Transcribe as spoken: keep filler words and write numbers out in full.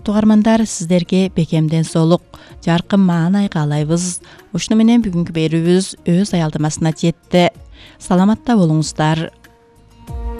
Урматтуу угармандар, сиздерге бекемден соолук, жаркын маанай каалайбыз. Ушуну менен бүгүнкү берүүбүз өз аялдамасына жетти. Саламатта болуңуздар.